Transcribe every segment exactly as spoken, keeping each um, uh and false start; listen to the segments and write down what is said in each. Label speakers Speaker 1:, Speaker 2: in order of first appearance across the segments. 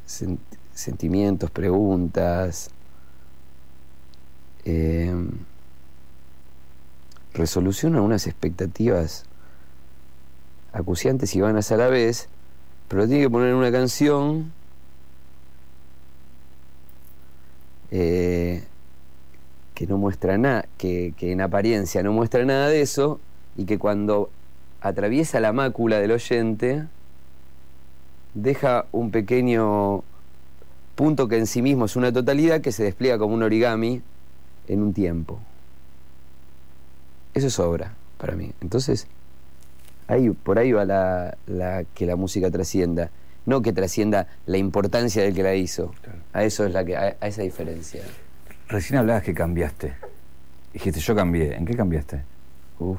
Speaker 1: sent, sentimientos, preguntas, eh, resoluciona unas expectativas acuciantes y vanas a la vez, pero lo tiene que poner en una canción eh, que no muestra nada, que, que en apariencia no muestra nada de eso, y que cuando atraviesa la mácula del oyente deja un pequeño punto que en sí mismo es una totalidad que se despliega como un origami en un tiempo. Eso es obra para mí. Entonces, ahí, por ahí va la, la que la música trascienda. No que trascienda la importancia del que la hizo.
Speaker 2: Claro.
Speaker 1: A eso es la que, a, a esa diferencia.
Speaker 2: Recién hablabas que cambiaste. Dijiste, yo cambié. ¿En qué cambiaste?
Speaker 1: Uf.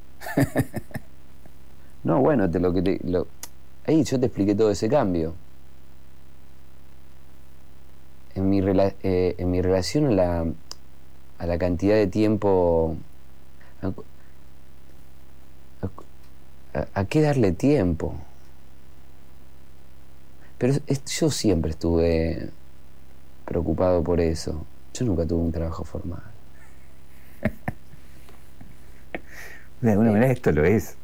Speaker 1: No, bueno, te, lo que te, lo, ahí yo te expliqué todo ese cambio. En mi, rela, eh, en mi relación a la, a la cantidad de tiempo... A, a, a qué darle tiempo. Pero es, yo siempre estuve preocupado por eso. Yo nunca tuve un trabajo formal.
Speaker 2: De alguna eh. manera esto lo es.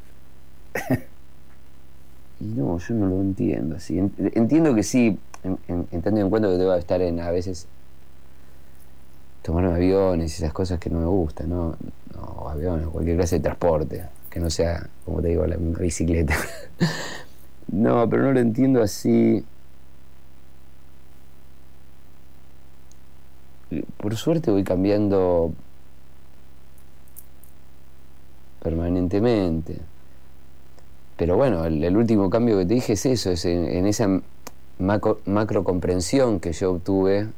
Speaker 1: Y no, yo no lo entiendo así. Entiendo que sí, en, en, entendiendo en cuenta que debo estar en, a veces, tomarme aviones y esas cosas que no me gustan, ¿no? No, aviones, cualquier clase de transporte, que no sea, como te digo, la, una bicicleta. No, pero no lo entiendo así. Por suerte voy cambiando permanentemente. Pero bueno, el, el último cambio que te dije es eso, es en, en esa macro, macro comprensión que yo obtuve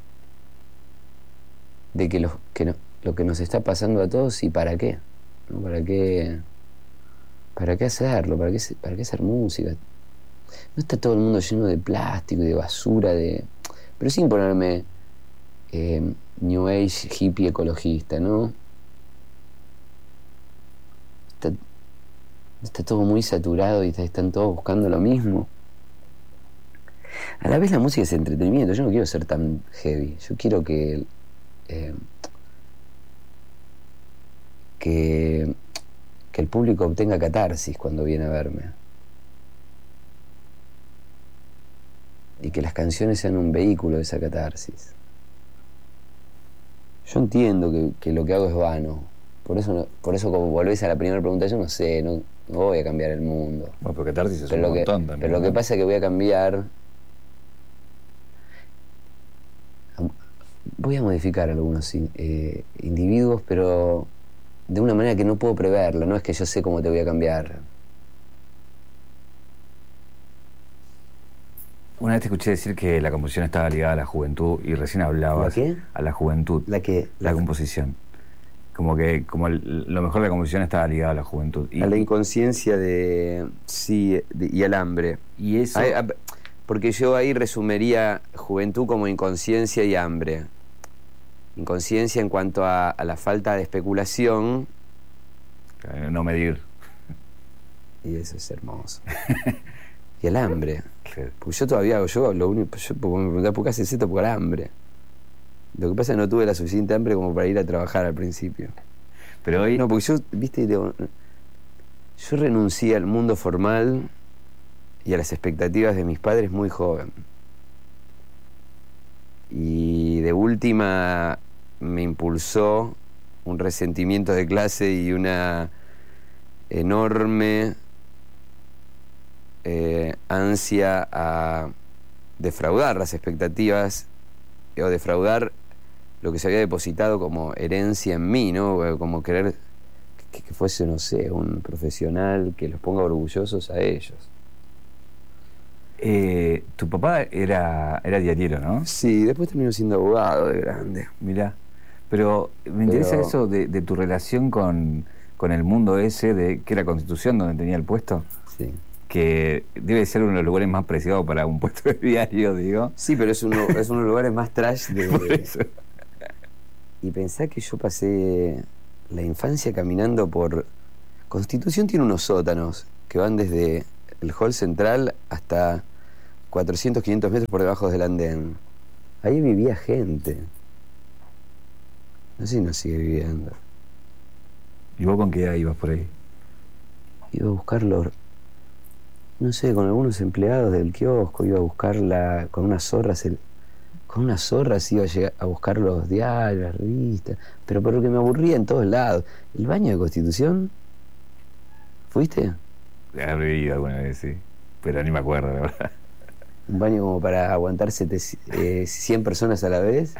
Speaker 1: de que, lo que, no, lo que nos está pasando a todos y para qué, ¿no? ¿Para qué, para qué hacerlo? ¿Para qué, para qué hacer música? No está todo el mundo lleno de plástico y de basura, de... pero sin ponerme eh, New Age, hippie, ecologista, ¿no? Está, está todo muy saturado y están todos buscando lo mismo. A la vez la música es entretenimiento. Yo no quiero ser tan heavy. Yo quiero que eh, que, que el público obtenga catarsis cuando viene a verme. Y que las canciones sean un vehículo de esa catarsis. Yo entiendo que, que lo que hago es vano. Por eso, no, por eso como volvés a la primera pregunta, yo no sé, no, no voy a cambiar el mundo.
Speaker 2: Bueno, pero catarsis es
Speaker 1: pero
Speaker 2: un
Speaker 1: que,
Speaker 2: montón también.
Speaker 1: Pero lo
Speaker 2: ¿no?
Speaker 1: que pasa es que voy a cambiar... Voy a modificar algunos eh, individuos, pero de una manera que no puedo preverlo. No es que yo sé cómo te voy a cambiar.
Speaker 2: Una vez te escuché decir que la composición estaba ligada a la juventud y recién hablabas...
Speaker 1: ¿La qué?
Speaker 2: A la juventud.
Speaker 1: ¿La qué?
Speaker 2: La, la composición. Como que como el, lo mejor de la composición estaba ligado a la juventud.
Speaker 1: Y, a la inconsciencia de... Sí, de, y al hambre.
Speaker 2: Y eso...
Speaker 1: A, a, porque yo ahí resumiría juventud como inconsciencia y hambre. Inconsciencia en cuanto a, a la falta de especulación.
Speaker 2: No medir.
Speaker 1: Y eso es hermoso. Y el hambre. Porque yo todavía hago, yo lo único, yo me preguntaba por qué haces esto, por el hambre. Lo que pasa es que no tuve la suficiente hambre como para ir a trabajar al principio.
Speaker 2: Pero hoy...
Speaker 1: No, porque yo, viste, yo renuncié al mundo formal y a las expectativas de mis padres muy joven. Y de última me impulsó un resentimiento de clase y una enorme eh, ansia a defraudar las expectativas o defraudar lo que se había depositado como herencia en mí, ¿no? Como querer que, que fuese, no sé, un profesional que los ponga orgullosos a ellos.
Speaker 2: Eh, tu papá era, era diariero, ¿no?
Speaker 1: Sí, después terminó siendo abogado de grande.
Speaker 2: Mirá, pero me interesa pero... eso de, de tu relación con, con el mundo ese, de que era Constitución, donde tenía el puesto.
Speaker 1: Sí.
Speaker 2: Que debe ser uno de los lugares más preciados para un puesto de diario, digo.
Speaker 1: Sí, pero es uno, es uno de los lugares más trash de... Por eso. Y pensá que yo pasé la infancia caminando por... Constitución tiene unos sótanos que van desde el hall central hasta cuatrocientos, quinientos metros por debajo del andén. Ahí vivía gente. No sé si no sigue viviendo.
Speaker 2: ¿Y vos con qué edad ibas por ahí?
Speaker 1: Iba a buscarlos, no sé, con algunos empleados del kiosco, iba a buscarla con unas zorras, el, con unas zorras iba a, llegar a buscar los diarios, las revistas, pero por lo que me aburría en todos lados. ¿El baño de Constitución? ¿Fuiste?
Speaker 2: Habré ido alguna vez, sí, pero ni me acuerdo, la verdad.
Speaker 1: ¿Un baño como para aguantar eh, cien personas a la vez?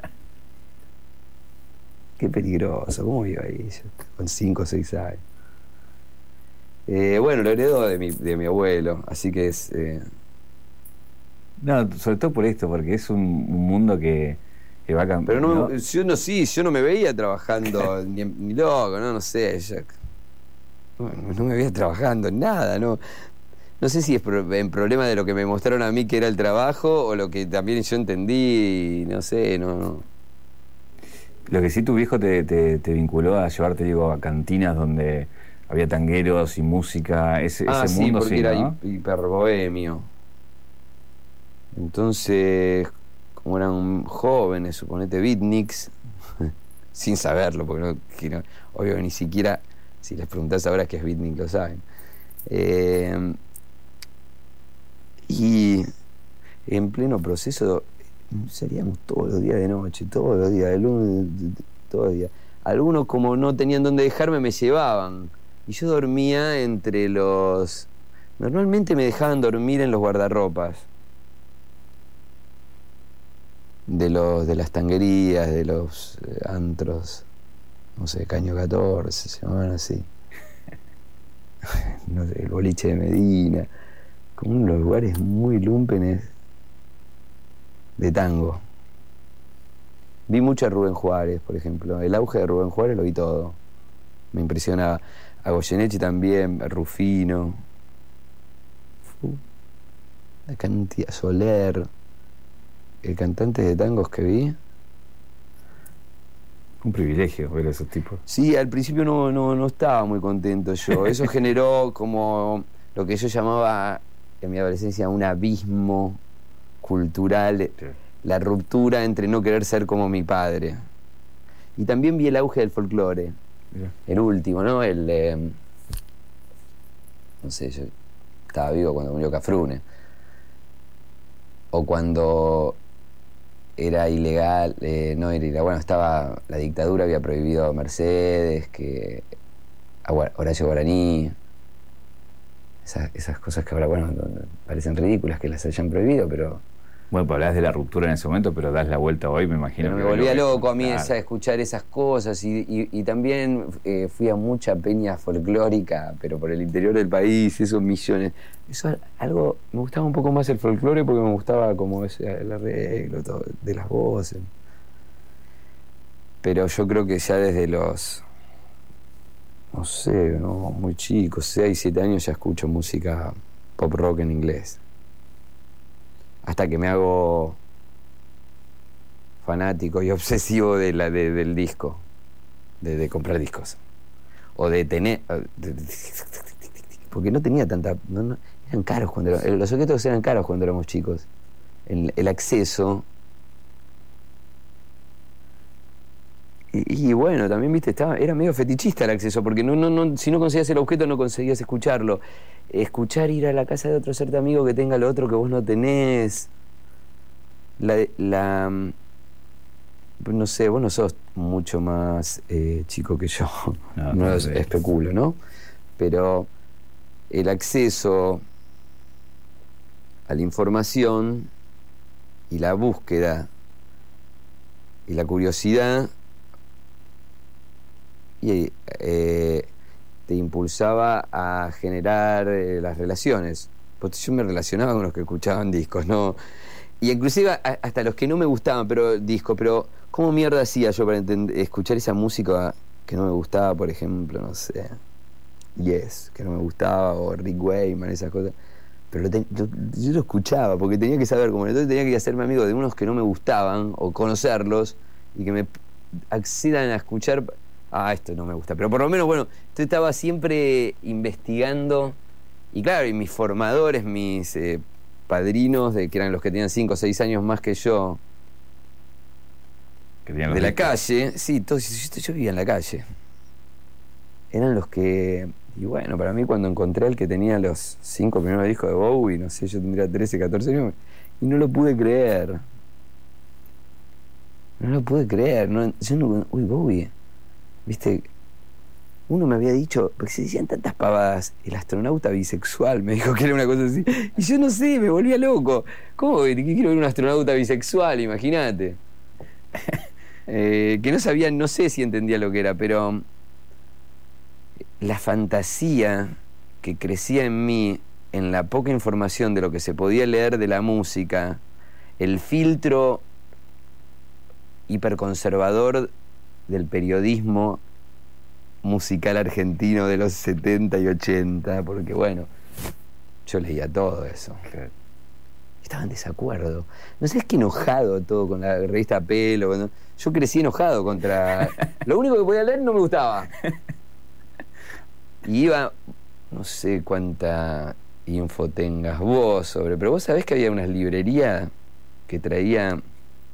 Speaker 1: Qué peligroso, ¿cómo iba ahí yo? Con cinco o seis años. Eh, bueno, lo heredó de mi, de mi abuelo, así que es... Eh...
Speaker 2: No, sobre todo por esto, porque es un, un mundo que, que va cambiando.
Speaker 1: Pero no, ¿no? Yo no, sí, yo no me veía trabajando ni, ni loco, no, no sé, yo, no, no me veía trabajando en nada, no. No sé si es pro, en problema de lo que me mostraron a mí que era el trabajo o lo que también yo entendí, no sé, no, no.
Speaker 2: Lo que sí tu viejo te, te, te vinculó a llevarte, digo, a cantinas donde había tangueros y música, ese,
Speaker 1: ah,
Speaker 2: ese
Speaker 1: sí,
Speaker 2: mundo
Speaker 1: porque
Speaker 2: sí,
Speaker 1: era
Speaker 2: ¿no?
Speaker 1: hiper bohemio. Entonces, como eran jóvenes, suponete beatniks, sin saberlo, porque no, que no, obvio que ni siquiera, si les preguntás ahora qué es beatnik, lo saben. Eh, y en pleno proceso salíamos todos los días de noche, todos los días, de lunes, todos los días. Algunos, como no tenían dónde dejarme, me llevaban. Y yo dormía entre los... Normalmente me dejaban dormir en los guardarropas. De los de las tanguerías, de los eh, antros, no sé, Caño catorce, se llamaban así. No sé, el boliche de Medina, como unos lugares muy lúmpenes de tango. Vi mucho a Rubén Juárez, por ejemplo. El auge de Rubén Juárez lo vi todo. Me impresionaba. A Goyeneche también, a Rufino. Uh, la cantidad, Soler. El cantante de tangos que vi.
Speaker 2: Un privilegio ver a esos tipos.
Speaker 1: Sí, al principio no, no, no estaba muy contento yo. Eso generó como lo que yo llamaba en mi adolescencia un abismo cultural. Sí. La ruptura entre no querer ser como mi padre. Y también vi el auge del folclore. Yeah. El último, ¿no? El eh, no sé, yo estaba vivo cuando murió Cafrune. O cuando era ilegal, eh, no era ilegal, bueno, estaba, la dictadura había prohibido a Mercedes, que a Horacio Guaraní, esas, esas cosas que ahora, bueno, parecen ridículas que las hayan prohibido, pero...
Speaker 2: Bueno, pues hablás de la ruptura en ese momento, pero das la vuelta hoy, me imagino.
Speaker 1: Pero
Speaker 2: que
Speaker 1: me volvía
Speaker 2: lo
Speaker 1: loco a mí esa, escuchar esas cosas y, y, y también eh, fui a mucha peña folclórica, pero por el interior del país, esos millones. Eso algo, me gustaba un poco más el folclore porque me gustaba como ese, el arreglo todo, de las voces. Pero yo creo que ya desde los, no sé, no, muy chicos, seis, siete años ya escucho música pop rock en inglés. Hasta que me hago fanático y obsesivo de la, de, del disco, de, de comprar discos. O de tener... De, de, porque no tenía tanta... No, no, eran caros cuando... Era, los objetos eran caros cuando éramos chicos. El, el acceso... Y, y bueno, también, viste, estaba, era medio fetichista el acceso, porque no, no, no, si no conseguías el objeto no conseguías escucharlo. Escuchar, ir a la casa de otro cierto amigo que tenga lo otro que vos no tenés. La... la no sé, vos no sos mucho más eh, chico que yo, no, no es, especulo, ¿no? Pero el acceso a la información y la búsqueda y la curiosidad y, eh, te impulsaba a generar eh, las relaciones. Porque yo me relacionaba con los que escuchaban discos, ¿no? Y inclusive a, hasta los que no me gustaban, pero disco, pero ¿cómo mierda hacía yo para entender, escuchar esa música que no me gustaba, por ejemplo, no sé, Yes, que no me gustaba, o Rick Wakeman, esas cosas? Pero lo ten, lo, yo lo escuchaba, porque tenía que saber cómo, entonces tenía que hacerme amigo de unos que no me gustaban, o conocerlos, y que me accedan a escuchar, ah, esto no me gusta, pero por lo menos, bueno, yo estaba siempre investigando, y claro, y mis formadores, mis... Eh, padrinos, de que eran los que tenían cinco o seis años más que yo,
Speaker 2: que de
Speaker 1: la calle, sí, todos, yo, yo vivía en la calle. Eran los que, y bueno, para mí cuando encontré al que tenía los cinco primeros discos de Bowie, no sé, yo tendría trece, catorce años, y no lo pude creer. No lo pude creer. No, yo no, uy, Bowie, viste, uno me había dicho, porque se decían tantas pavadas, el astronauta bisexual, me dijo que era una cosa así, y yo no sé, me volvía loco. ¿Cómo que quiero ver un astronauta bisexual? Imagínate. eh, que no sabía, no sé si entendía lo que era, pero la fantasía que crecía en mí, en la poca información de lo que se podía leer de la música, el filtro hiperconservador del periodismo musical argentino de los setenta y ochenta, porque bueno, yo leía todo eso.
Speaker 2: Claro.
Speaker 1: Estaba en desacuerdo. No sé, es que enojado todo con la revista Pelo. Cuando... Yo crecí enojado contra... Lo único que podía leer no me gustaba. Y iba, no sé cuánta info tengas vos sobre, pero vos sabés que había unas librerías que traían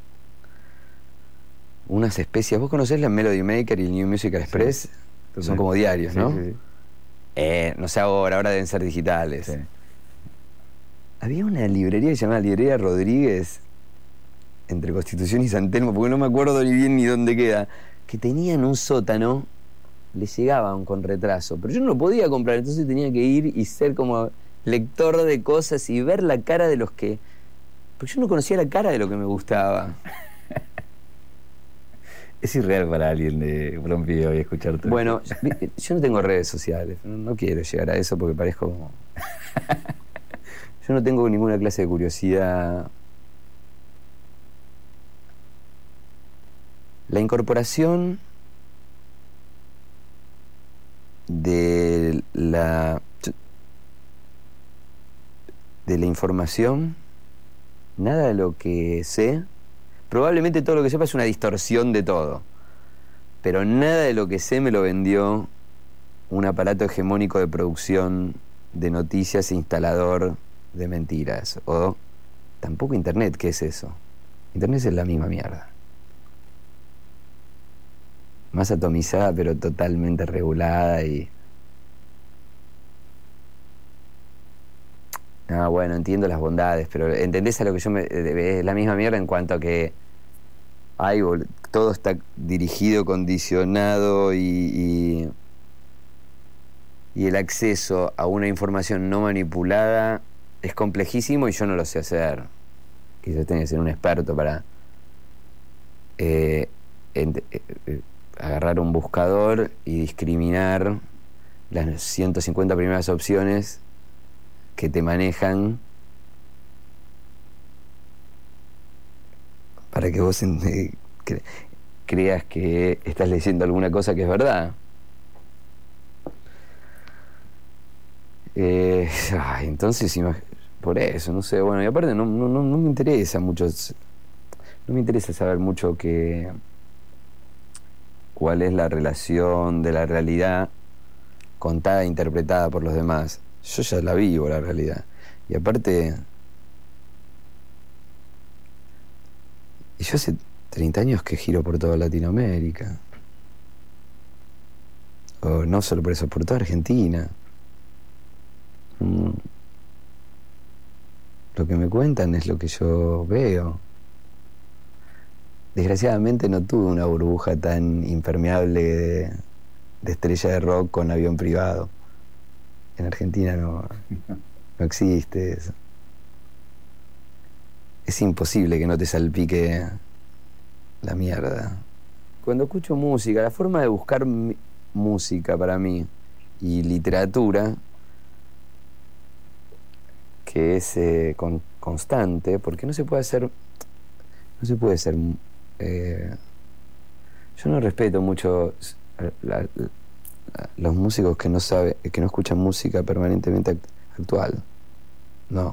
Speaker 1: unas especias. ¿Vos conocés la Melody Maker y el New Musical Express? Sí. Son como diarios, ¿no? Sí, sí, sí. Eh, no sé ahora, ahora deben ser digitales. Sí. Había una librería que se llamaba Librería Rodríguez, entre Constitución y San Telmo, porque no me acuerdo ni bien ni dónde queda, que tenía en un sótano, le llegaban con retraso, pero yo no lo podía comprar, entonces tenía que ir y ser como lector de cosas y ver la cara de los que... Porque yo no conocía la cara de lo que me gustaba.
Speaker 2: Es irreal para alguien de Bromfío y escuchar todo.
Speaker 1: Bueno, yo no tengo redes sociales, no quiero llegar a eso porque parezco como... Yo no tengo ninguna clase de curiosidad. La incorporación de la de la información, nada de lo que sé, probablemente todo lo que sepa es una distorsión de todo, pero nada de lo que sé me lo vendió un aparato hegemónico de producción de noticias, instalador de mentiras, o tampoco Internet. ¿Qué es eso? Internet es la misma mierda, más atomizada pero totalmente regulada y... Ah, bueno, entiendo las bondades, pero ¿entendés a lo que yo me... es la misma mierda en cuanto a que ay, todo está dirigido, condicionado y, y, y el acceso a una información no manipulada es complejísimo y yo no lo sé hacer. Quizás tenga que ser un experto para eh, en, eh, agarrar un buscador y discriminar las ciento cincuenta primeras opciones que te manejan para que vos eh, cre creas que estás leyendo alguna cosa que es verdad. Eh, ay, entonces, por eso, no sé, bueno, y aparte no, no, no me interesa mucho, no me interesa saber mucho que, cuál es la relación de la realidad contada e interpretada por los demás. Yo ya la vivo, la realidad. Y aparte, y yo hace treinta años que giro por toda Latinoamérica. O no solo por eso, por toda Argentina. Mm. Lo que me cuentan es lo que yo veo. Desgraciadamente no tuve una burbuja tan impermeable de, de estrella de rock con avión privado. En Argentina no, no existe eso. Es imposible que no te salpique la mierda. Cuando escucho música, la forma de buscar música para mí y literatura, que es eh, con, constante, porque no se puede hacer, no se puede ser, eh, yo no respeto mucho la, la, los músicos que no saben, que no escuchan música permanentemente actual, no,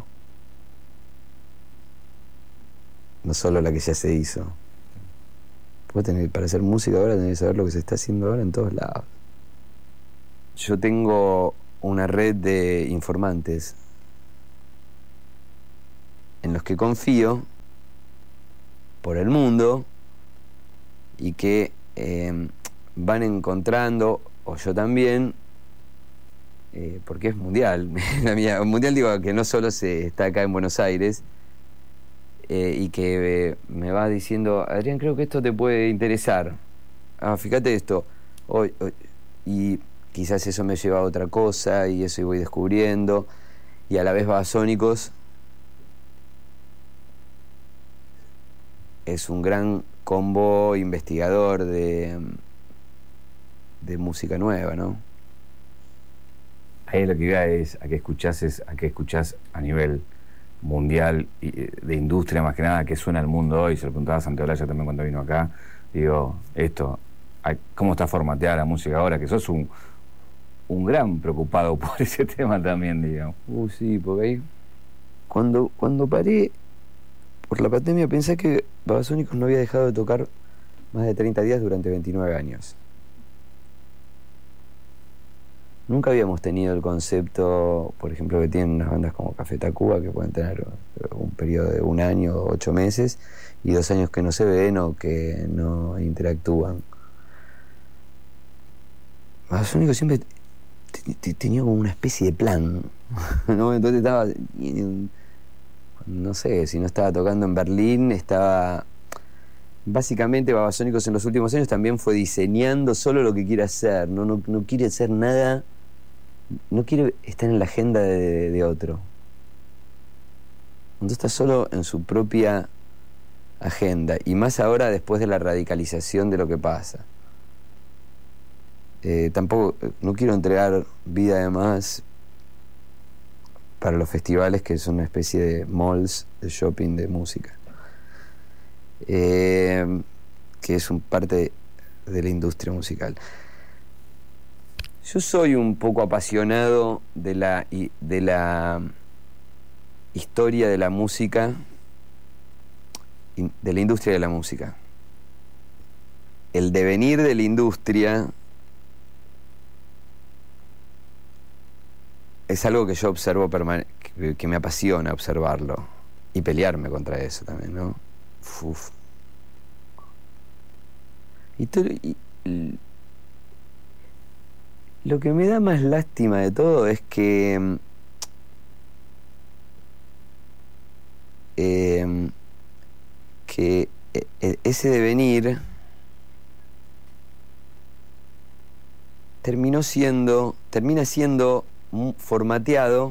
Speaker 1: no solo la que ya se hizo. Puedo tener, para hacer música ahora tenés que saber lo que se está haciendo ahora en todos lados. Yo tengo una red de informantes en los que confío por el mundo y que eh, van encontrando, o yo también, eh, porque es mundial, la mía, mundial digo que no solo se está acá en Buenos Aires, eh, y que eh, me va diciendo, Adrián, creo que esto te puede interesar. Ah, fíjate esto. Hoy, hoy, y quizás eso me lleva a otra cosa, y eso voy descubriendo, y a la vez Babasónicos es un gran combo investigador de, de música nueva, ¿no?
Speaker 2: Ahí lo que iba es a que escuchases, a que escuchás a nivel mundial y de industria más que nada, que suena el mundo hoy. Se lo preguntaba a Santaolalla también cuando vino acá. Digo, esto, ¿cómo está formateada la música ahora? Que sos un, un gran preocupado por ese tema también, digamos.
Speaker 1: Uh, sí, porque ahí, cuando, cuando paré por la pandemia, pensé que Babasónicos no había dejado de tocar más de treinta días durante veintinueve años. Nunca habíamos tenido el concepto, por ejemplo, que tienen unas bandas como Café Tacuba, que pueden tener un periodo de un año o ocho meses, y dos años que no se ven o que no interactúan. Babasónicos siempre tenía como una especie de plan, ¿no? Entonces estaba, no sé, si no estaba tocando en Berlín, estaba... Básicamente Babasónicos en los últimos años también fue diseñando solo lo que quiere hacer, no, no, no quiere hacer nada, no quiere estar en la agenda de, de otro. Entonces está solo en su propia agenda, y más ahora después de la radicalización de lo que pasa. Eh, tampoco, no quiero entregar vida de más para los festivales, que son una especie de malls de shopping de música. Eh, que es un parte de, de la industria musical. Yo soy un poco apasionado de la, de la historia de la música, de la industria de la música. El devenir de la industria es algo que yo observo, que, que me apasiona observarlo y pelearme contra eso también, ¿no? Uf. Y, todo, y, y lo que me da más lástima de todo es que eh, que ese devenir terminó siendo termina siendo formateado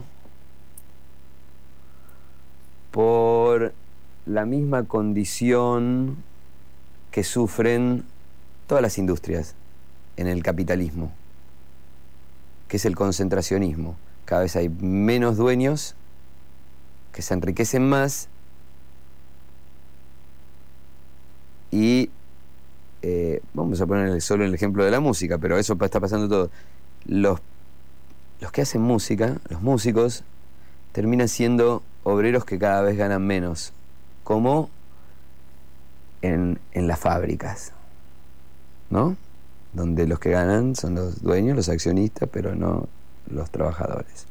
Speaker 1: por la misma condición que sufren todas las industrias en el capitalismo, que es el concentracionismo. Cada vez hay menos dueños que se enriquecen más y eh, vamos a poner solo el ejemplo de la música, pero eso está pasando todo. Los, los que hacen música, los músicos, terminan siendo obreros que cada vez ganan menos, como en, en las fábricas, ¿no? Donde los que ganan son los dueños, los accionistas, pero no los trabajadores.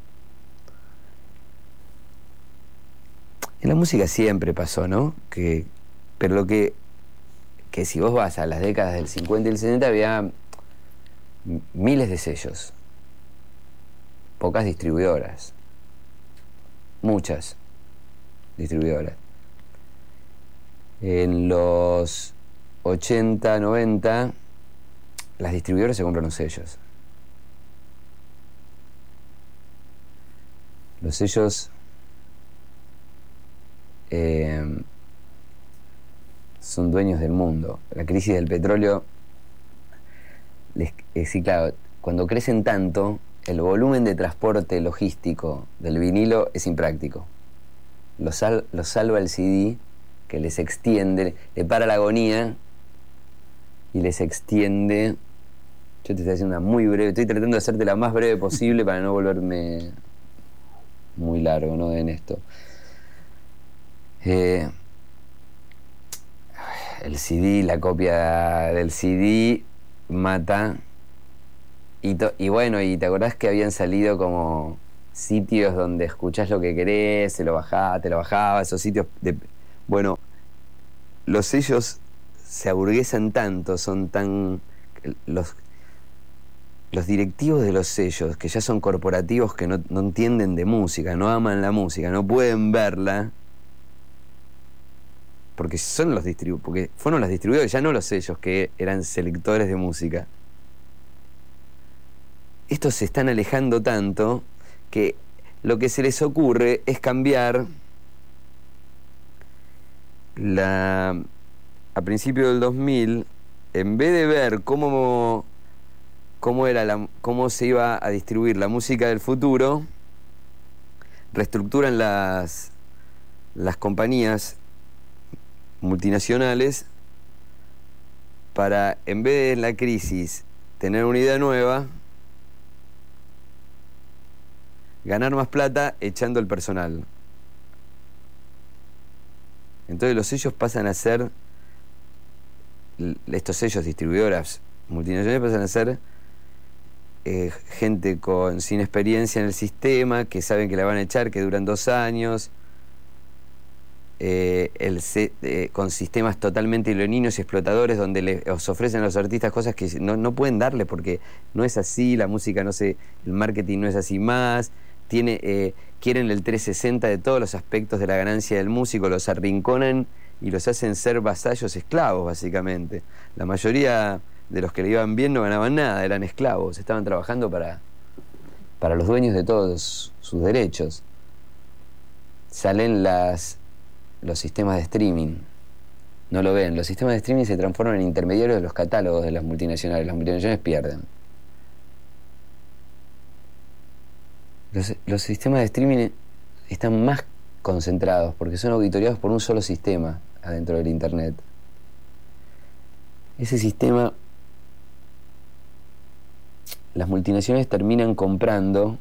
Speaker 1: En la música siempre pasó, ¿no? Que, pero lo que, que si vos vas a las décadas del cincuenta y el setenta había miles de sellos, pocas distribuidoras, muchas distribuidoras. En los ochenta, noventa, las distribuidoras se compran los sellos. Los sellos eh, son dueños del mundo. La crisis del petróleo, les, eh, sí, claro, cuando crecen tanto, el volumen de transporte logístico del vinilo es impráctico. Lo, sal, lo salva el C D, que les extiende, le para la agonía y les extiende. Yo te estoy haciendo una muy breve, estoy tratando de hacerte la más breve posible para no volverme muy largo, ¿no? En esto. Eh, el C D, la copia del C D mata. Y, to, y bueno, y te acordás que habían salido como sitios donde escuchás lo que querés, se lo bajás, te lo bajabas, esos sitios de... Bueno, los sellos se aburguesan tanto, son tan... Los, los directivos de los sellos, que ya son corporativos que no, no entienden de música, no aman la música, no pueden verla, porque son los distribu porque fueron los distribuidores, ya no los sellos que eran selectores de música. Estos se están alejando tanto que lo que se les ocurre es cambiar la... A principios del dos mil, en vez de ver cómo, cómo, era la, cómo se iba a distribuir la música del futuro, reestructuran las, las compañías multinacionales para, en vez de la crisis, tener una idea nueva, ganar más plata echando el personal. Entonces los sellos pasan a ser, estos sellos distribuidoras multinacionales pasan a ser eh, gente con, sin experiencia en el sistema, que saben que la van a echar, que duran dos años, eh, el, eh, con sistemas totalmente leoninos y explotadores, donde les ofrecen a los artistas cosas que no, no pueden darles porque no es así, la música no se, el marketing no es así más. Tiene, eh, quieren el trescientos sesenta de todos los aspectos de la ganancia del músico, los arrinconan y los hacen ser vasallos esclavos, básicamente. La mayoría de los que le iban bien no ganaban nada, eran esclavos, estaban trabajando para, para los dueños de todos sus derechos. Salen las, los sistemas de streaming, no lo ven, los sistemas de streaming se transforman en intermediarios de los catálogos de las multinacionales, las multinacionales pierden. Los, los sistemas de streaming están más concentrados porque son auditoriados por un solo sistema adentro del internet. Ese sistema, las multinacionales terminan comprando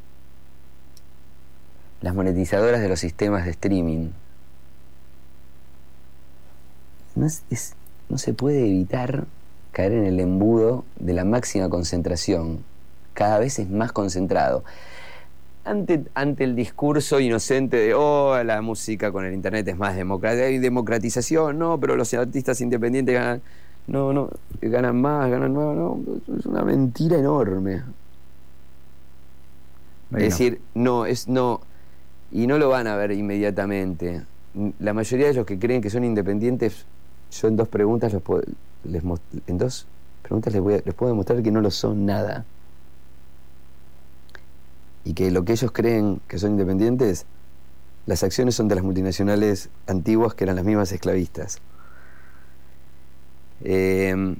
Speaker 1: las monetizadoras de los sistemas de streaming. No, es, es, no se puede evitar caer en el embudo de la máxima concentración. Cada vez es más concentrado. Ante, ante el discurso inocente de oh, la música con el internet es más democrática, hay democratización, no, pero los artistas independientes ganan, no, no, ganan más, ganan más, no, es una mentira enorme. Bueno. Es decir, no, es no, y no lo van a ver inmediatamente. La mayoría de los que creen que son independientes, yo en dos preguntas les puedo, les, en dos preguntas les, voy a, les puedo demostrar que no lo son nada. Y que lo que ellos creen que son independientes, las acciones son de las multinacionales antiguas que eran las mismas esclavistas. Eh,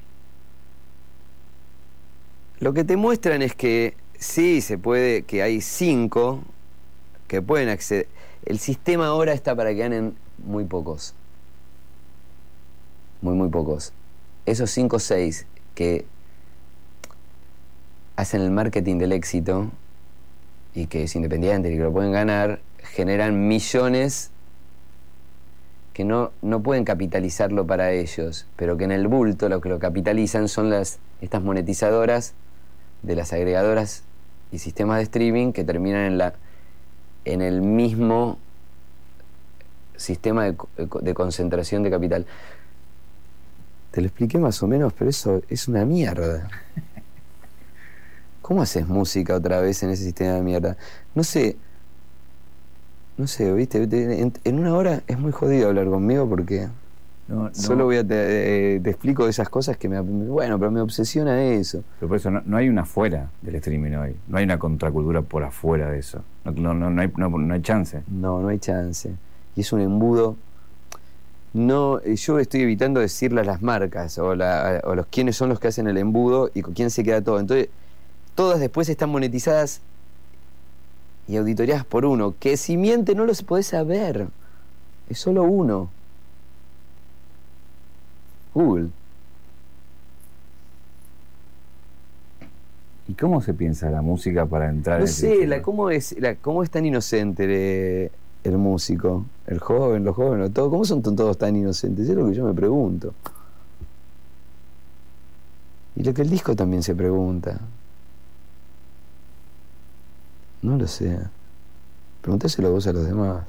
Speaker 1: lo que te muestran es que sí, se puede, que hay cinco que pueden acceder. El sistema ahora está para que ganen muy pocos. Muy, muy pocos. Esos cinco o seis que hacen el marketing del éxito y que es independiente y que lo pueden ganar, generan millones que no, no pueden capitalizarlo para ellos, pero que en el bulto lo que lo capitalizan son las, estas monetizadoras de las agregadoras y sistemas de streaming que terminan en, la, en el mismo sistema de, de concentración de capital. Te lo expliqué más o menos, pero eso es una mierda. ¿Cómo haces música otra vez en ese sistema de mierda? No sé, no sé, ¿viste? En, en una hora es muy jodido hablar conmigo porque no, no. solo voy a te, eh, te explico esas cosas que me... Bueno, pero me obsesiona eso.
Speaker 2: Pero por eso no, no hay una fuera del streaming hoy. No hay una contracultura por afuera de eso. No, no, no, no, hay, no, no hay chance.
Speaker 1: No, no hay chance. Y es un embudo. No, yo estoy evitando decirle a las marcas o, la, o los quiénes son los que hacen el embudo y con quién se queda todo. Entonces, todas después están monetizadas y auditoriadas por uno, que si miente no los podés saber. Es solo uno. Google.
Speaker 2: ¿Y cómo se piensa la música para entrar
Speaker 1: no
Speaker 2: en
Speaker 1: sé,
Speaker 2: ese
Speaker 1: la, ¿cómo, es, la, ¿cómo es tan inocente el, el músico? El joven, los jóvenes, todo. ¿Cómo son todos tan inocentes? Es lo que yo me pregunto. Y lo que el disco también se pregunta. No lo sé. Preguntáselo vos a los demás.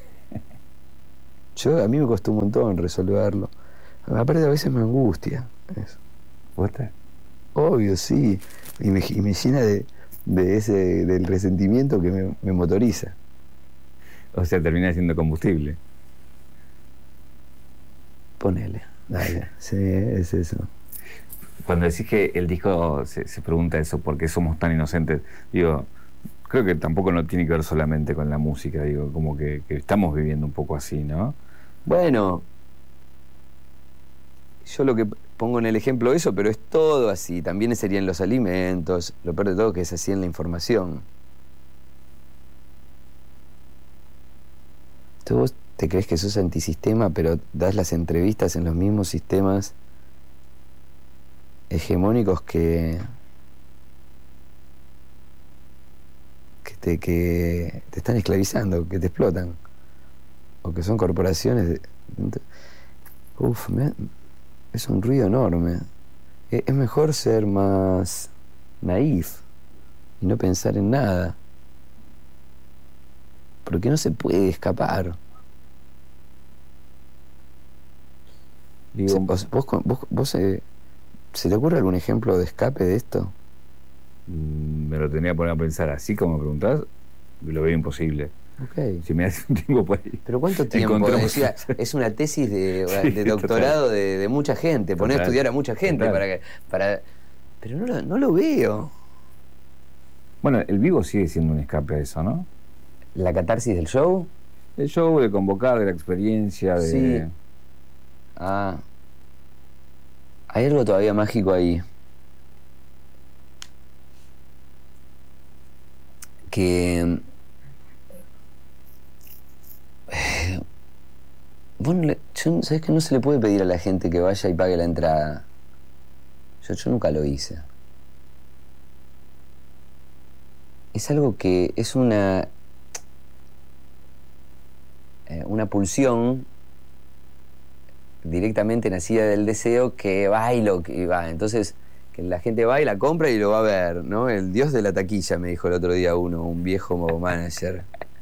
Speaker 1: Yo, a mí me costó un montón resolverlo. Aparte a veces me angustia eso.
Speaker 2: ¿Vos te?
Speaker 1: Obvio, sí. Y me, y me llena de, de ese, del resentimiento que me, me motoriza.
Speaker 2: O sea, termina siendo combustible.
Speaker 1: Ponele. Dale. Sí, es eso.
Speaker 2: Cuando decís que el disco se, se pregunta eso, ¿por qué somos tan inocentes? Digo, creo que tampoco no tiene que ver solamente con la música, digo, como que, que estamos viviendo un poco así, ¿no?
Speaker 1: Bueno, yo lo que pongo en el ejemplo eso, pero es todo así. También serían los alimentos, lo peor de todo que es así en la información. Tú vos te crees que sos antisistema, pero das las entrevistas en los mismos sistemas hegemónicos que que te, que te están esclavizando, que te explotan, o que son corporaciones de, de, uf, me, es un ruido enorme. Es, es mejor ser más naif y no pensar en nada, porque no se puede escapar.
Speaker 2: Digo,
Speaker 1: ¿Vos, vos, vos, vos eh, ¿se te ocurre algún ejemplo de escape de esto?
Speaker 2: me lo tenía que poner a pensar así como me preguntás, lo veo imposible.
Speaker 1: Okay.
Speaker 2: Si me hace un tiempo por ahí.
Speaker 1: ¿Pero cuánto tiempo?
Speaker 2: Encontramos...
Speaker 1: Decía, es una tesis de,
Speaker 2: sí,
Speaker 1: de doctorado de, de mucha gente, poner a estudiar a mucha gente
Speaker 2: total.
Speaker 1: para que. Para... Pero no lo, no lo veo.
Speaker 2: Bueno, el vivo sigue siendo un escape a eso, ¿no?
Speaker 1: ¿La catarsis del show?
Speaker 2: El show, de convocar, de la experiencia, de...
Speaker 1: Sí. Ah. Hay algo todavía mágico ahí. Que... Eh, bueno, yo, ¿sabes que no se le puede pedir a la gente que vaya y pague la entrada? Yo, yo nunca lo hice. Es algo que es una... Eh, una pulsión directamente nacida del deseo que va y lo que va. Entonces, que la gente va y la compra y lo va a ver, ¿no? El dios de la taquilla, me dijo el otro día uno, un viejo manager.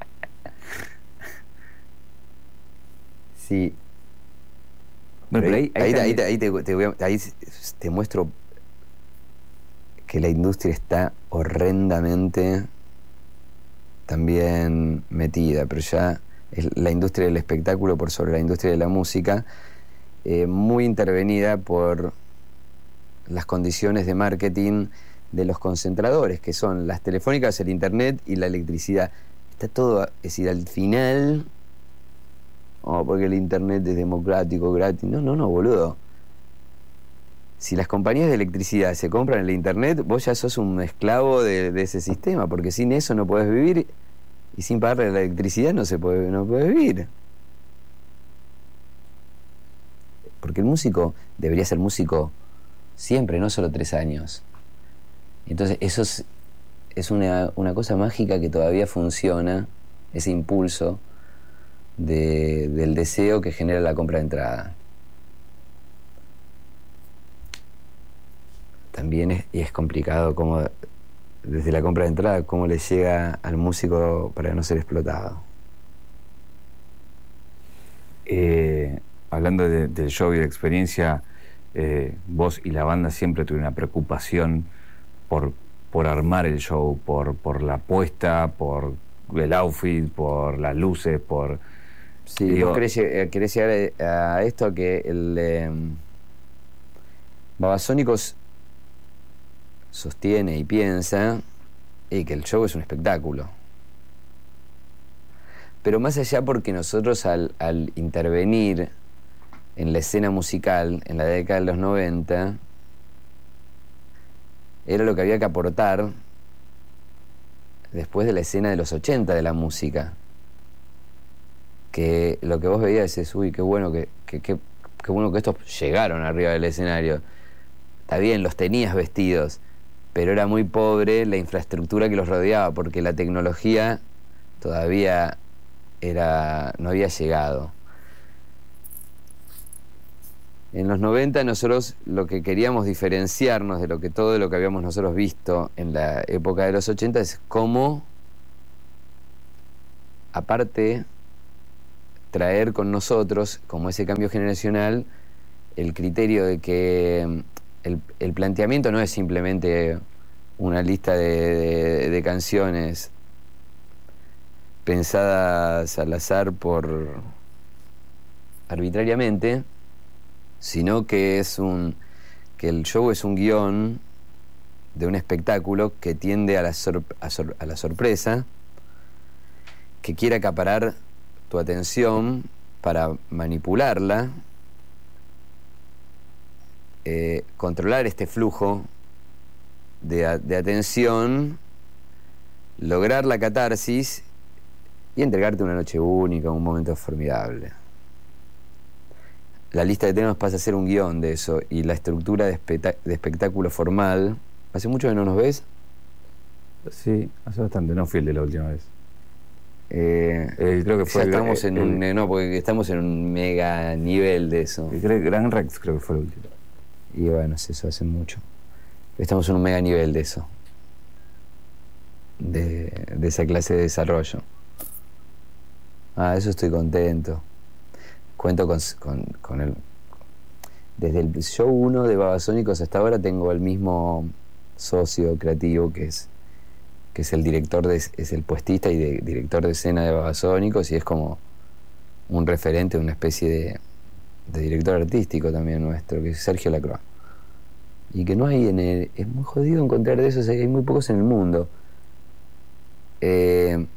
Speaker 1: Sí.
Speaker 2: Bueno, pero ahí, ahí,
Speaker 1: ahí,
Speaker 2: también...
Speaker 1: ahí, te, ahí, te, te voy a, ahí te muestro que la industria está horrendamente también metida, pero ya es la industria del espectáculo por sobre la industria de la música, eh, muy intervenida por las condiciones de marketing de los concentradores, que son las telefónicas, el internet y la electricidad. Está todo, es decir, al final, oh, porque el internet es democrático, gratis. No, no, no, boludo. Si las compañías de electricidad se compran el internet, vos ya sos un esclavo de, de ese sistema, porque sin eso no podés vivir, y sin pagarle la electricidad no se puede, no puede vivir. Porque el músico debería ser músico siempre, no solo tres años. Entonces eso es, es una, una cosa mágica que todavía funciona, ese impulso de, del deseo que genera la compra de entrada. También es, y es complicado como desde la compra de entrada cómo le llega al músico para no ser explotado.
Speaker 2: Eh, hablando de, del show y de experiencia, eh, vos y la banda siempre tuvieron una preocupación por, por armar el show, por, por la puesta, por el outfit, por las luces, por...
Speaker 1: Sí,
Speaker 2: digo,
Speaker 1: vos querés, querés llegar a, a esto, que el eh, Babasónicos sostiene y piensa y que el show es un espectáculo. Pero más allá, porque nosotros al, al intervenir en la escena musical en la década de los noventa, era lo que había que aportar después de la escena de los ochenta de la música. Que lo que vos veías es, uy, qué bueno que, que, que, qué bueno que estos llegaron arriba del escenario. Está bien, los tenías vestidos, pero era muy pobre la infraestructura que los rodeaba, porque la tecnología todavía era, no había llegado. En los noventa nosotros lo que queríamos diferenciarnos de lo que todo lo que habíamos nosotros visto en la época de los ochenta es cómo aparte, traer con nosotros, como ese cambio generacional, el criterio de que el, el planteamiento no es simplemente una lista de, de, de canciones pensadas al azar por arbitrariamente, sino que es un que el show es un guión de un espectáculo que tiende a la, sor, a, sor, a la sorpresa, que quiere acaparar tu atención para manipularla, eh, controlar este flujo de, de atención, lograr la catarsis y entregarte una noche única, un momento formidable. La lista de temas pasa a ser un guión de eso, y la estructura de, espectá de espectáculo formal. ¿Hace mucho que no nos ves?
Speaker 2: Sí, hace bastante, no fui el de la última vez.
Speaker 1: Eh,
Speaker 2: eh, creo que fue
Speaker 1: ya
Speaker 2: el,
Speaker 1: estamos en
Speaker 2: el,
Speaker 1: un el, no porque estamos en un mega nivel de eso.
Speaker 2: El Gran Rex creo que fue el último.
Speaker 1: Y bueno, eso hace mucho. Estamos en un mega nivel de eso, de, de esa clase de desarrollo. Ah, eso estoy contento. Cuento con, con, con el... Desde el show uno de Babasónicos hasta ahora tengo el mismo socio creativo que es, que es el director, de, es el puestista y de, director de escena de Babasónicos, y es como un referente, una especie de, de director artístico también nuestro, que es Sergio Lacroix. Y que no hay en el... Es muy jodido encontrar de esos, hay muy pocos en el mundo. Eh,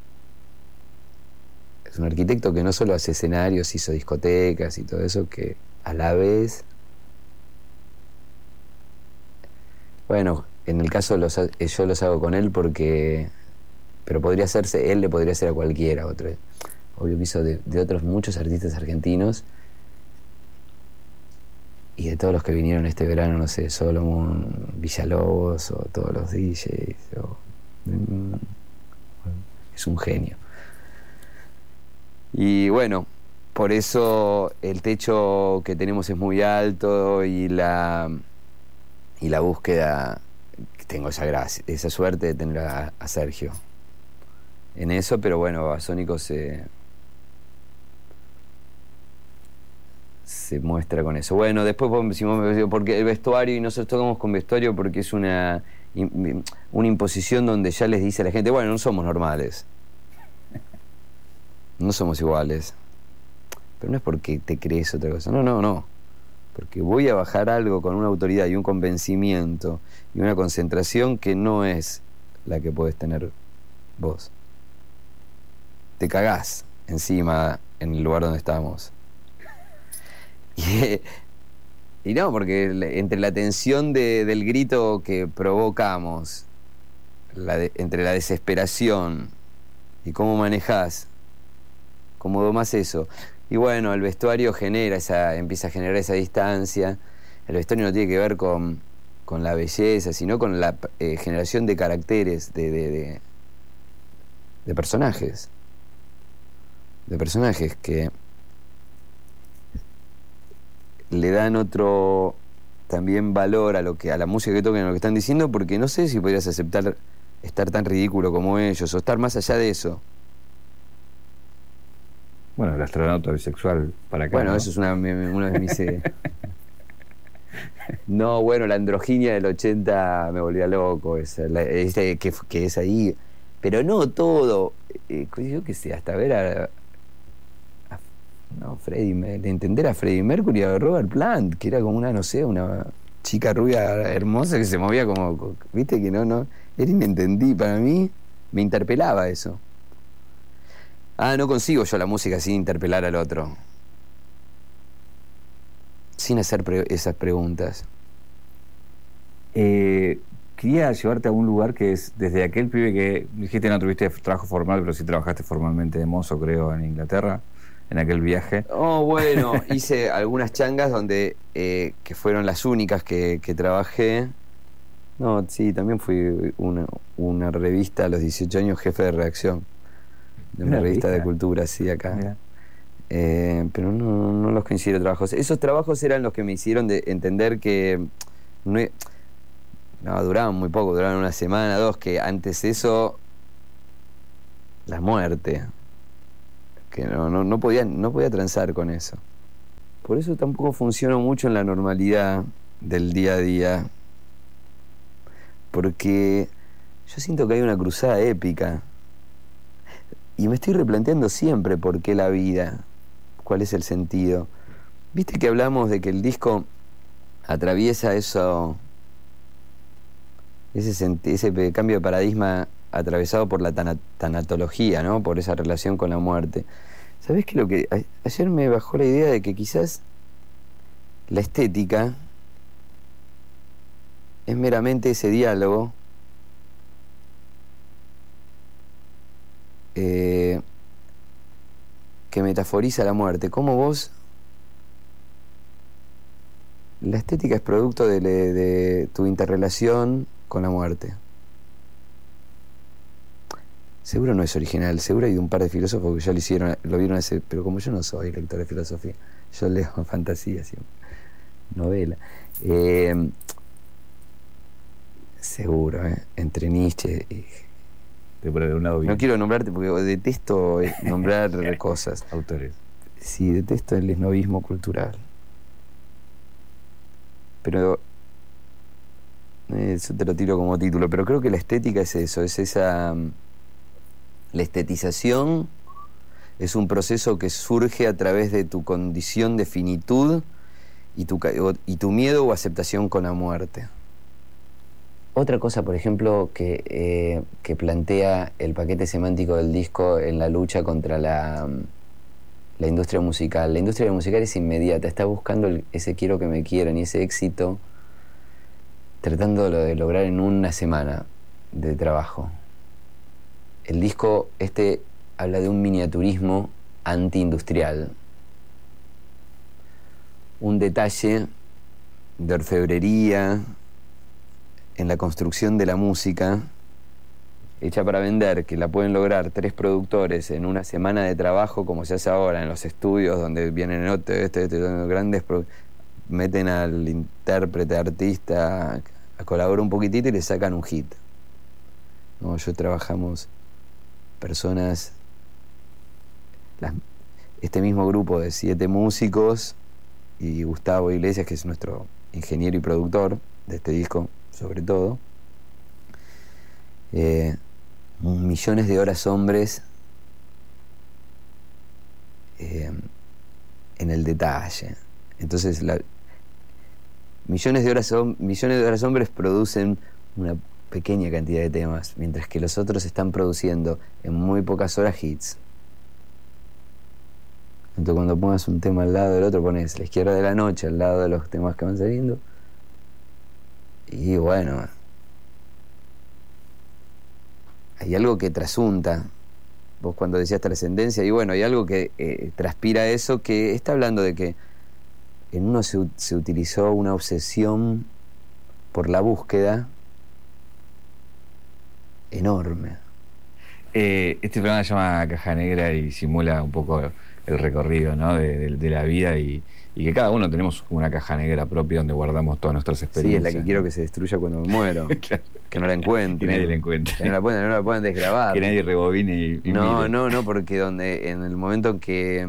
Speaker 1: es un arquitecto que no solo hace escenarios, hizo discotecas y todo eso, que a la vez... Bueno, en el caso los, yo los hago con él porque... Pero podría hacerse, él le podría hacer a cualquiera otro. Obvio que hizo de, de otros muchos artistas argentinos. Y de todos los que vinieron este verano, no sé, Solomon, Villalobos o todos los D Js. O, mm, es un genio. Y bueno, por eso el techo que tenemos es muy alto y la, y la búsqueda, tengo esa gracia, esa suerte de tener a, a Sergio en eso, pero bueno, Babasónicos se, se muestra con eso. Bueno, después porque el vestuario, y nosotros tocamos con vestuario porque es una, una imposición donde ya les dice a la gente, bueno, no somos normales. No somos iguales. Pero no es porque te crees otra cosa. No, no, no. Porque voy a bajar algo con una autoridad y un convencimiento y una concentración que no es la que podés tener vos. Te cagás encima en el lugar donde estamos. Y, y no, porque entre la tensión de, del grito que provocamos, la de, entre la desesperación y cómo manejás, cómo domás eso. Y bueno, el vestuario genera esa, empieza a generar esa distancia. El vestuario no tiene que ver con, con la belleza, sino con la eh, generación de caracteres, de, de, de, de personajes. De personajes que le dan otro también valor a lo que a la música que tocan, a lo que están diciendo, porque no sé si podrías aceptar estar tan ridículo como ellos o estar más allá de eso.
Speaker 2: Bueno, el astronauta bisexual para acá.
Speaker 1: Bueno,
Speaker 2: ¿no?
Speaker 1: eso es una, una de mis... Eh... No, bueno, la androginia del ochenta me volvía loco, esa, la, esa, que, que es ahí. Pero no todo. Eh, yo qué sé, hasta ver a... a no, Freddie, de entender a Freddie Mercury, a Robert Plant, que era como una, no sé, una chica rubia hermosa que se movía como... Viste que no, no... Era inentendí, para mí me interpelaba eso. Ah, no consigo yo la música sin interpelar al otro. Sin hacer pre esas preguntas.
Speaker 2: Eh, quería llevarte a un lugar que es desde aquel pibe que dijiste no tuviste trabajo formal, pero sí trabajaste formalmente de mozo, creo, en Inglaterra, en aquel viaje.
Speaker 1: Oh, bueno, hice algunas changas donde, eh, que fueron las únicas que, que trabajé. No, sí, también fui una, una revista a los dieciocho años, jefe de redacción de una, una revista, revista de cultura, sí, acá. Eh, pero no, no los considero trabajos. Esos trabajos eran los que me hicieron de entender que no, no duraban muy poco, duraban una semana, dos, que antes eso, la muerte. que no, no, no, podía, no podía transar con eso. Por eso tampoco funciono mucho en la normalidad del día a día, porque yo siento que hay una cruzada épica y me estoy replanteando siempre por qué la vida, cuál es el sentido. Viste que hablamos de que el disco atraviesa eso, ese, ese cambio de paradigma atravesado por la tanatología, ¿no? Por esa relación con la muerte. ¿Sabés qué? Lo que a, ayer me bajó la idea de que quizás la estética es meramente ese diálogo eh, que metaforiza la muerte. ¿Cómo vos? La estética es producto de, de, de tu interrelación con la muerte. Seguro no es original, seguro hay un par de filósofos que ya lo hicieron, lo vieron ese, pero como yo no soy lector de filosofía, yo leo fantasía siempre, novela. Eh, seguro, ¿eh? Entre Nietzsche y...
Speaker 2: De por un lado bien.
Speaker 1: No quiero nombrarte porque detesto nombrar cosas.
Speaker 2: Autores.
Speaker 1: Sí, detesto el esnovismo cultural. Pero eh, eso te lo tiro como título, pero creo que la estética es eso, es esa... La estetización es un proceso que surge a través de tu condición de finitud y tu, y tu miedo o aceptación con la muerte. Otra cosa, por ejemplo, que, eh, que plantea el paquete semántico del disco en la lucha contra la, la industria musical. La industria musical es inmediata, está buscando el, ese quiero que me quieran y ese éxito, tratando de lograr en una semana de trabajo. El disco este habla de un miniaturismo antiindustrial. Un detalle de orfebrería en la construcción de la música hecha para vender, que la pueden lograr tres productores en una semana de trabajo, como se hace ahora en los estudios donde vienen este, este, este, grandes, meten al intérprete, artista, a colaborar un poquitito y le sacan un hit. No, yo trabajamos personas, las, este mismo grupo de siete músicos y Gustavo Iglesias, que es nuestro ingeniero y productor de este disco, sobre todo, eh, millones de horas hombres eh, en el detalle. Entonces, la, millones de horas millones de horas hombres producen una pequeña cantidad de temas, mientras que los otros están produciendo en muy pocas horas hits. Entonces, cuando pongas un tema al lado del otro, pones La Izquierda de la Noche al lado de los temas que van saliendo. Y bueno, hay algo que trasunta. Vos cuando decías trascendencia, y bueno, hay algo que eh, transpira eso, que está hablando de que en uno se, se utilizó una obsesión por la búsqueda enorme.
Speaker 2: Eh, este programa se llama Caja Negra y simula un poco el recorrido, ¿no? de, de, de la vida y, y que cada uno tenemos una caja negra propia donde guardamos todas nuestras experiencias.
Speaker 1: Sí, es la que quiero que se destruya cuando me muero. Claro. Que no la encuentren.
Speaker 2: Que nadie la encuentre.
Speaker 1: Que no la puedan, no la puedan desgrabar.
Speaker 2: Que nadie rebobine y, y
Speaker 1: No,
Speaker 2: mire.
Speaker 1: no, no, porque donde en el momento en que,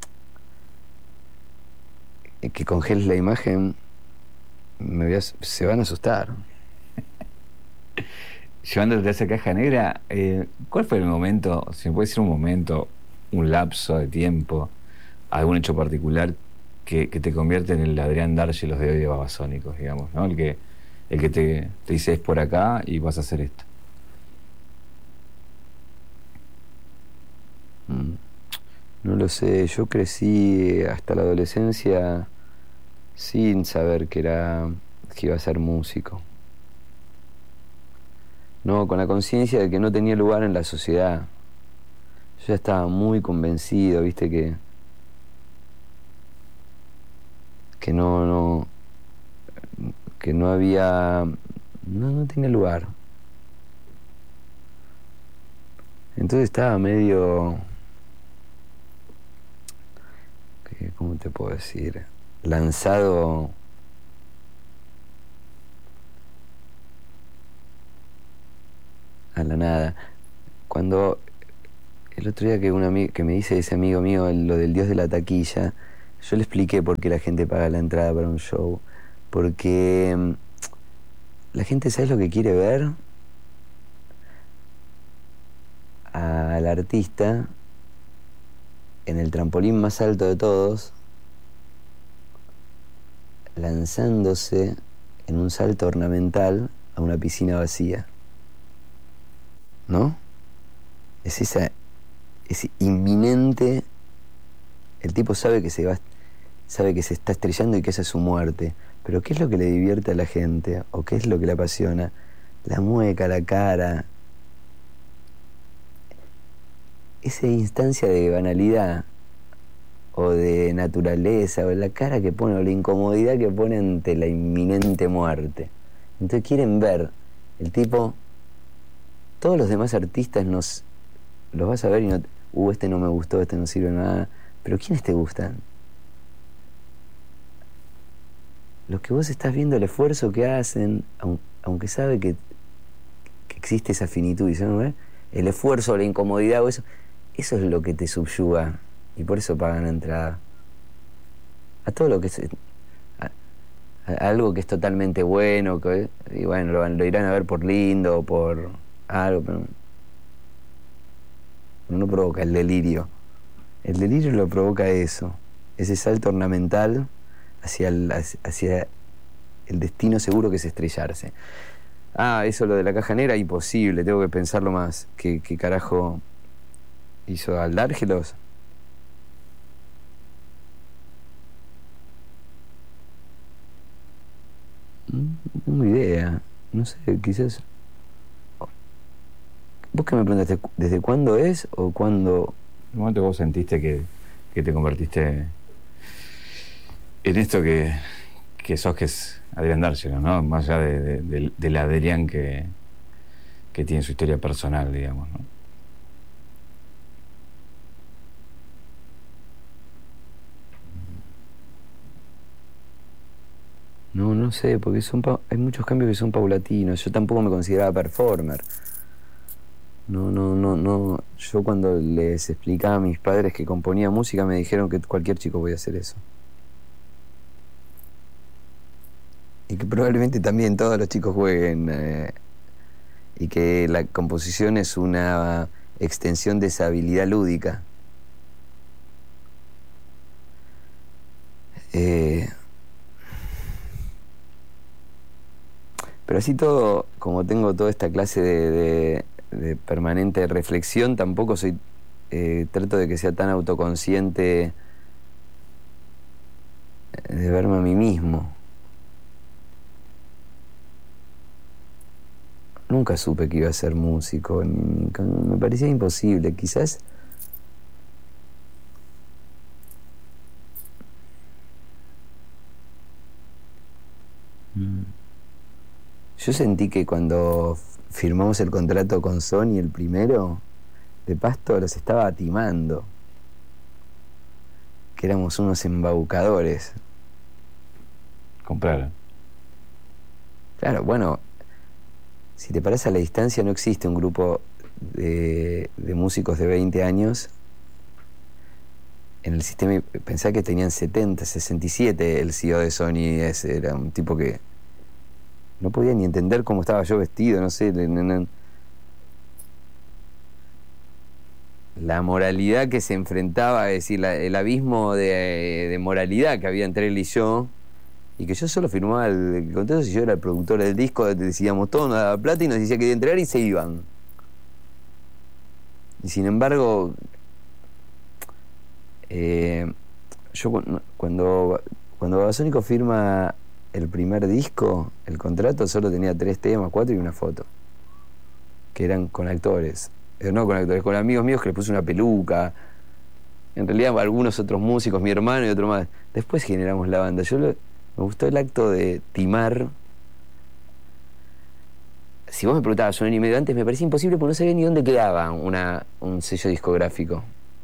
Speaker 1: en que congeles la imagen, me voy a, se van a asustar.
Speaker 2: Llevándote a esa caja negra, eh, ¿cuál fue el momento, si me puede decir un momento, un lapso de tiempo, algún hecho particular que, que te convierte en el Adrián Dárgelos de hoy de Babasónicos, digamos, ¿no? El que, el que te, te dice es por acá y vas a hacer esto.
Speaker 1: No lo sé, yo crecí hasta la adolescencia sin saber que era, que iba a ser músico. No, con la conciencia de que no tenía lugar en la sociedad. Yo ya estaba muy convencido, viste, que que no, no, que no había, no, no tenía lugar. Entonces estaba medio, ¿cómo te puedo decir? Lanzado a la nada. Cuando el otro día que, un ami- que me dice ese amigo mío lo del dios de la taquilla, yo le expliqué por qué la gente paga la entrada para un show. Porque mm, la gente, ¿sabes lo que quiere ver? Al artista en el trampolín más alto de todos, lanzándose en un salto ornamental a una piscina vacía. ¿No? Es esa, es inminente. El tipo sabe que se va, sabe que se está estrellando y que esa es su muerte. Pero ¿qué es lo que le divierte a la gente? ¿O qué es lo que le apasiona? La mueca, la cara. Esa instancia de banalidad o de naturaleza, o la cara que pone, o la incomodidad que pone ante la inminente muerte. Entonces quieren ver el tipo. Todos los demás artistas nos los vas a ver y no, uh, este no me gustó, este no sirve nada. Pero ¿quiénes te gustan? Los que vos estás viendo el esfuerzo que hacen, aun, aunque sabe que, que existe esa finitud, ¿no? ¿Eh? El esfuerzo, la incomodidad, o eso, eso es lo que te subyuga. Y por eso pagan la entrada. A todo lo que es. A, a algo que es totalmente bueno, que, y bueno, lo, lo irán a ver por lindo, por algo, pero no provoca el delirio. El delirio lo provoca eso, ese salto ornamental hacia el, hacia el destino seguro que es estrellarse. Ah, eso lo de la caja negra, imposible, tengo que pensarlo más. ¿Qué, qué carajo hizo Aldárgelos? No tengo idea, no sé, quizás. ¿Vos qué me preguntaste? ¿Desde cuándo es o cuándo?
Speaker 2: ¿En el momento que vos sentiste que, que te convertiste en esto que, que sos, que es Adrián Dárgelos, ¿no? Más allá de, de, de, del Adrián que, que tiene su historia personal, digamos, ¿no?
Speaker 1: No, no sé, porque son pa- hay muchos cambios que son paulatinos. Yo tampoco me consideraba performer. No, no, no, no. Yo cuando les explicaba a mis padres que componía música me dijeron que cualquier chico podía hacer eso. Y que probablemente también todos los chicos jueguen. Eh, y que la composición es una extensión de esa habilidad lúdica. Eh, pero así todo, como tengo toda esta clase de, de, de permanente reflexión, tampoco soy. Eh, trato de que sea tan autoconsciente de verme a mí mismo. Nunca supe que iba a ser músico, ni- ni- me parecía imposible, quizás. Mm. Yo sentí que cuando firmamos el contrato con Sony, el primero, de Pasto, los estaba timando, que éramos unos embaucadores.
Speaker 2: Comprar.
Speaker 1: Claro, bueno, si te paras a la distancia, no existe un grupo de, de músicos de veinte años en el sistema. Pensá que tenían setenta, sesenta y siete. El C E O de Sony ese era un tipo que no podía ni entender cómo estaba yo vestido, no sé. No, no. La moralidad que se enfrentaba, es decir, la, el abismo de, de moralidad que había entre él y yo, y que yo solo firmaba el contrato si yo era el productor del disco, decíamos todo, nos daba plata y nos decía que iba a entregar y se iban. Y sin embargo, eh, yo cuando, cuando Babasónicos firma el primer disco, el contrato solo tenía tres temas, cuatro y una foto, que eran con actores. Eh, no con actores, con amigos míos que les puse una peluca. En realidad algunos otros músicos, mi hermano y otro más. Después generamos la banda. Yo lo, me gustó el acto de timar. Si vos me preguntabas un año y medio antes, me parecía imposible porque no sabía ni dónde quedaba una, un sello discográfico.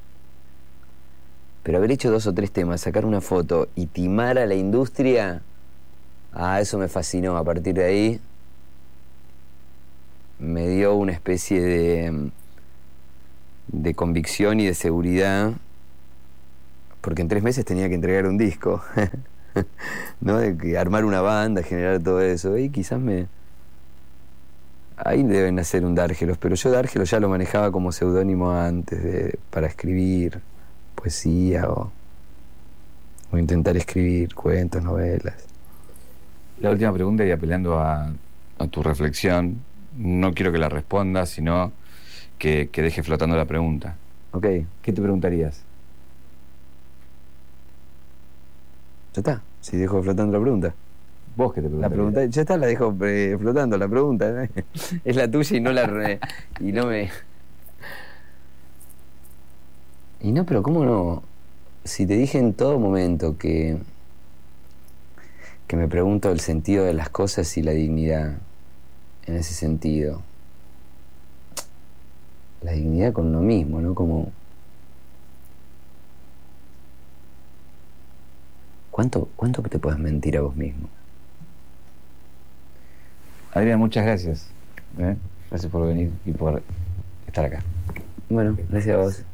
Speaker 1: Pero haber hecho dos o tres temas, sacar una foto y timar a la industria, ah, eso me fascinó. A partir de ahí me dio una especie de de convicción y de seguridad, porque en tres meses tenía que entregar un disco, ¿no? De que armar una banda, generar todo eso, y quizás me... Ahí deben hacer un Dárgelos, pero yo Dárgelos ya lo manejaba como seudónimo antes, de, para escribir poesía o, o intentar escribir cuentos, novelas.
Speaker 2: La última pregunta, y apelando a, a tu reflexión, no quiero que la respondas, sino que, que deje flotando la pregunta.
Speaker 1: Ok,
Speaker 2: ¿Qué te preguntarías?
Speaker 1: ya está, si dejo flotando la pregunta.
Speaker 2: ¿Vos qué te
Speaker 1: La
Speaker 2: preguntarías?
Speaker 1: pregunta, ya está, la dejo eh, flotando la pregunta. ¿eh? Es la tuya y no la... re- y no me... Y no, pero ¿cómo no? Si te dije en todo momento que, que me pregunto el sentido de las cosas y la dignidad en ese sentido. La dignidad con uno mismo, ¿no? Como... ¿Cuánto, cuánto te puedes mentir a vos mismo?
Speaker 2: Adrián, muchas gracias. ¿eh? Gracias por venir y por estar acá.
Speaker 1: Bueno, gracias a vos.